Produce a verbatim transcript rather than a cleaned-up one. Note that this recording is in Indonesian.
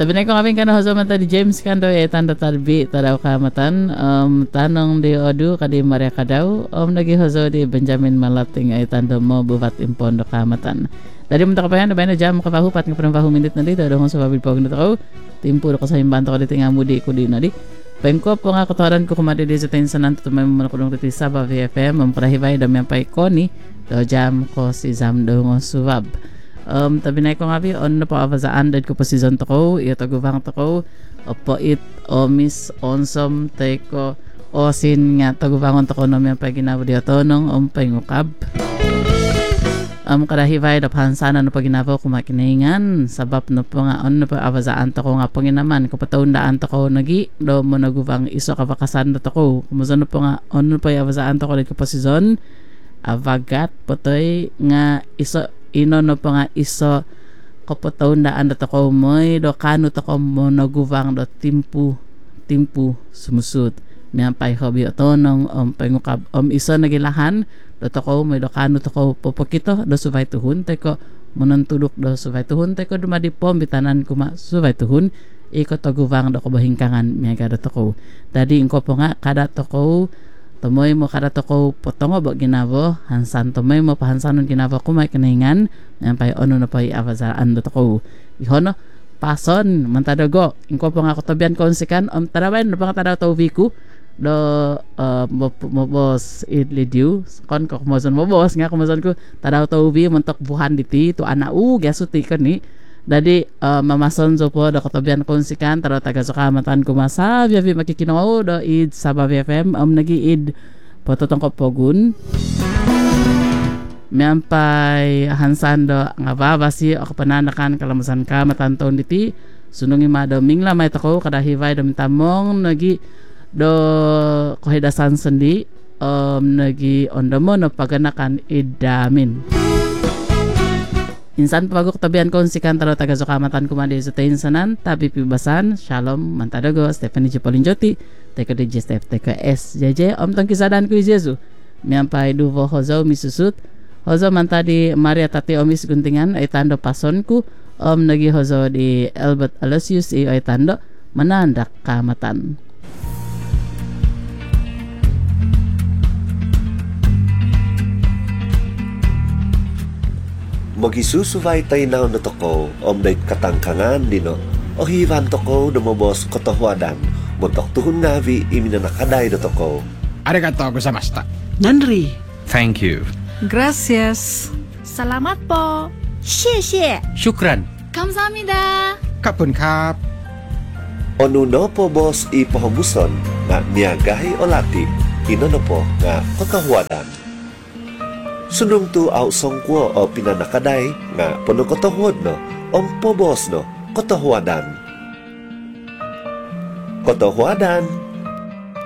tabi na ko kami ka na hoso mata di James Kando e tanda tarbi tadaw kamatan um, tanong di Odu kadi Maria kadaw um, nagi hoso di Benjamin Malating ay tanda mo buvat impondo kamatan. Dari munta kapayan na bayan na jam kapahupat ng panambahu minute na dito adong sa pabilpog na tao timpo ko sa himbanto ko dito nga mudi ko di na di pengko po nga katawaran ko kumadi di sa tinsanan tutumay mo manakudong dito sa V F M mamprahibay dami ang paikoni do jam ko si Zam do ngo subab. Um, tabi na ko nga bi on na po avazaan dad ko po season to ko iyo tagubang to ko opo it o miss onsom tay ko o sin nga tagubangon to ko no may paginawa di atonong um pangukab um kadahibay da pansana no paginawa ko makinaingan sabab no po nga on na po avazaan to ko nga panginaman ko pataundaan to ko nagi do mo nagubang iso ka bakasan to ko kumusta no po nga on na po avazaan to ko dad ko po season avagat potoy nga iso ino no pa nga iso kapataundaan da ko moy do kano to ko mo naguvang do timpu timpu sumusud miyan pay hobi otonong um pangukab um iso nagilahan do to ko moy do kano to ko popokito do subay tuhun tay ko monon tulok do subay tuhun tay ko dumadi pom bitanan kuma subay tuhun iko to guvang do ko bahingkangan miya kada to ko dadi ingko po nga kada to ko tumoy mo kada to ko potongo ba ginabo hansan tumoy mo pahansanon ginabo ko may kinaingan yan pay ono na pay avazaan do to ko ihono pason mantadago ingko po nga ko tabian konsikan om tarawen no pang tadaw to wiku do uh, mo, mo boss idlidiu kon ko kumozon mo boss nga kumozon ko tadaw to wi montok buhan diti to ana u gasuti ko ni dadi uh, mamason so po do katabian konsikan taro taga sukamatan kumasa biavi makikinaw do id sa V F M um nagi-id pototong ko pogun miampay hansan do nga babasi o kapananakan kalamasan ka matanton diti sunungi mado mingla may tako kada hivay do mitamong nagi do kohidasan sendi um nagi ondomo no paganakan idamin insan pagok tabian kon si kantaro taga sukamatan kumandi sa tinsanan tabi pibasan shalom mantadago Stephanie Cipolinjoti teka D J Steph teka S J J om tong kisadan ko Jesu miampay duvo hozo misusut hozo mantadi Maria tati omis guntingan ay tando pason ku om nagi hozo di Albert Aloysius ay tando manandak kamatan. Magisusuvay tayo na no toko om day katangkangan dino o hivan toko dumobos kotohwadan montok tuhun navi iminanakaday no toko. Arigatou gozaimashita. Nanri. Thank you. Gracias. Salamat po. 谢谢. Shukran. 감사합니다. Kapun kap. Ono no po boss ipahamuson nga niyagahi o lati ino no po nga kotohwadan. Sunong tu au songkwo o pinanakaday nga puno kotohwad no om pobos no kotohwadan. Kotohwadan